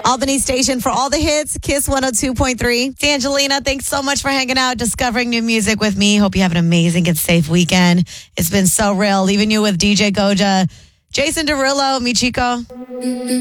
Albany Station for all the hits, Kiss 102.3. D'Angelina, thanks so much for hanging out, discovering new music with me. Hope you have an amazing and safe weekend. It's been so real, leaving you with DJ Goja, Jason Derulo, mi chico.